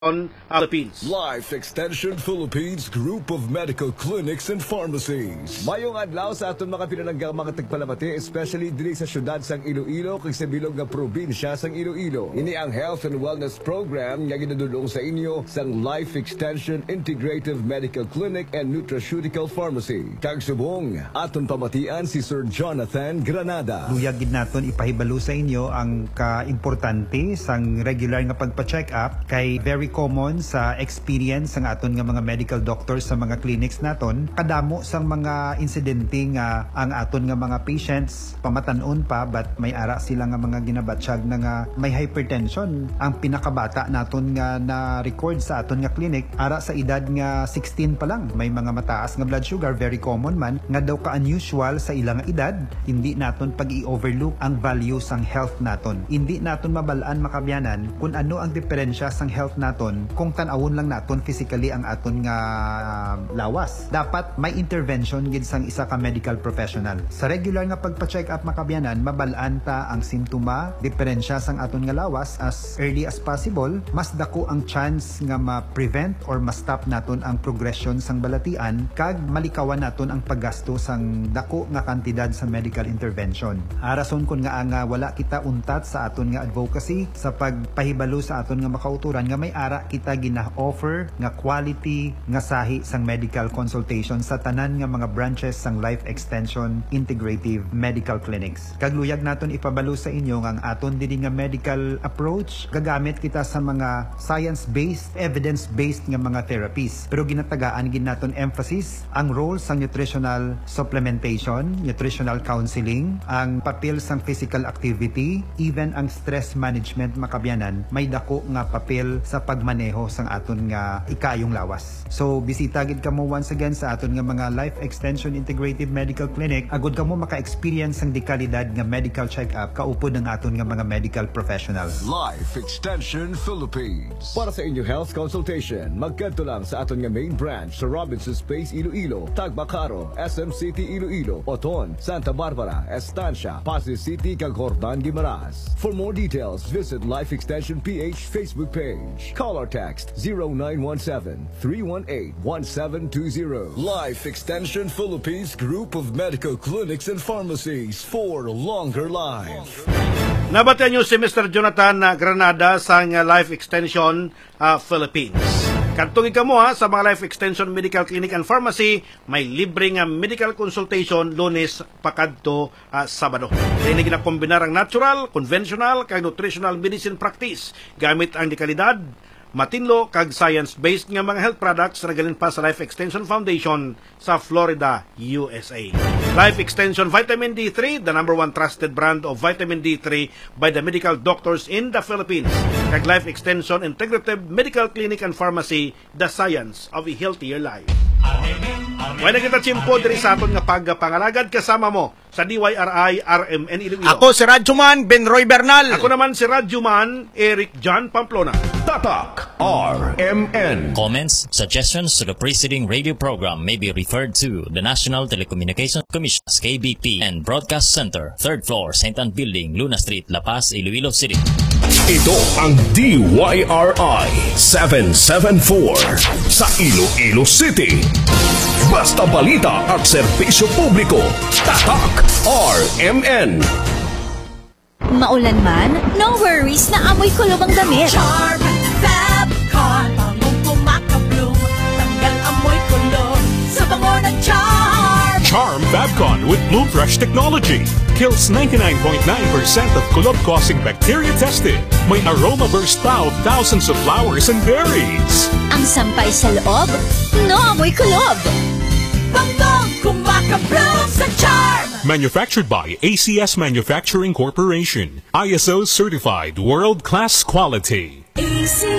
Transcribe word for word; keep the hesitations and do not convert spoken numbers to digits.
on Philippines. Life Extension Philippines Group of Medical Clinics and Pharmacies. Mayong adlaw sa aton mga pinananggang mga tagpalamati, especially dili sa syudad sang Iloilo kay sa bilog nga probinsya sang Iloilo. Ini ang Health and Wellness Program nga ginadulong sa inyo sang Life Extension Integrative Medical Clinic and Nutraceutical Pharmacy. Kag subong, aton pamatian si Sir Jonathan Granada. Luyag gid naton ipahibalo sa inyo ang kaimportante sang regular nga pagpa-check up kay very common sa experience ng aton nga mga medical doctors sa mga clinics naton. Kadamo sang mga insidente nga ang aton nga mga patients pamatanon pa but may ara sila nga mga ginabatsyag na nga may hypertension. Ang pinakabata naton nga na record sa aton nga clinic ara sa edad nga sixteen pa lang. May mga mataas nga blood sugar, very common man, nga daw ka unusual sa ilang edad. Hindi naton pag i-overlook ang value sang health naton. Hindi naton mabalaan makabyanan kung ano ang diferensya sang health naton kung tan-awon lang naton physically ang aton nga uh, lawas. Dapat may intervention gid sang isa ka medical professional. Sa regular nga pagpa-check up makabyanan, mabalaan ta ang simptoma, diferensya sang aton nga lawas as early as possible. Mas dako ang chance nga ma-prevent or ma-stop naton ang progression sang balatian kag malikawan naton ang paggasto sang dako nga kantidad sa medical intervention. Arason kun nga nga wala kita untat sa aton nga advocacy sa pagpahibalo sa aton nga makauturan nga may ara kita gina-offer nga quality nga sahi sang medical consultation sa tanan nga mga branches sang Life Extension Integrative Medical Clinics. Kagluyag naton ipabalo sa inyo nga ang aton dili nga medical approach gagamit kita sa mga science-based, evidence-based nga mga therapies. Pero ginatagaan gid naton emphasis ang role sang nutritional supplementation, nutritional counseling, ang papel sang physical activity, even ang stress management makabyanan may dako nga papel sa pagmaneho sang aton nga ikayong lawas. So bisita gid kamo once again sa aton nga mga Life Extension Integrative Medical Clinic. Agud kamo maka-experience sang dekalidad nga medical check-up kaupod ng aton nga mga medical professionals. Life Extension Philippines. Para sa inyong health consultation, magkadto lang sa aton nga main branch sa Robinson Space Iloilo, Tagbacaro, S M City Iloilo, Oton, Santa Barbara, Estancia, Pasig City, kag Hortan, Guimaras. For more details, visit Life Extension P H Facebook page. Call or text zero nine one seven, three one eight, one seven two zero. Life Extension Philippines Group of Medical Clinics and Pharmacies for longer life. Nabatian niyo si Mister Jonathan Granada sa Life Extension uh, Philippines. Kantong ika mo ha, sa mga Life Extension Medical Clinic and Pharmacy, may libreng uh, medical consultation Lunes pakadto uh, Sabado. Dahil na kombinar ang natural, conventional, kag nutritional medicine practice gamit ang dekalidad, matinlo kag science-based nga mga health products na galing pa sa Life Extension Foundation sa Florida, U S A. Life Extension Vitamin D three, the number one trusted brand of vitamin D three by the medical doctors in the Philippines. Kag Life Extension Integrative Medical Clinic and Pharmacy, the science of a healthier life. Wala kita chimpo diri sa aton nga pagpangalagad kasama mo sa D Y R I R M N Iloilo. Ako si Radyoman Benroy Bernal. Ako naman si Radyoman Eric John Pamplona. Tatak R M N. Comments, suggestions to the preceding radio program may be referred to the National Telecommunications Commission, K B P, and Broadcast Center, third floor, Saint Anne Building, Luna Street, La Paz, Iloilo City. Ito ang D Y R I seven seven four sa Iloilo City. Basta balita at serbisyo publiko. Tatak R M N. Maulan man, no worries na amoy kulob ang damit. Charm Fabcon, bangong pumakabloom, tanggal amoy kulob sa bango ng Charm. Charm Fabcon with Bloom Fresh technology kills ninety-nine point nine percent of kulob-causing bacteria tested. May aroma burst pa of thousands of flowers and berries. Ang sampay sa loob, no amoy kulob. Bangong kumakabloom sa Charm. Manufactured by A C S Manufacturing Corporation. I S O certified world-class quality. A C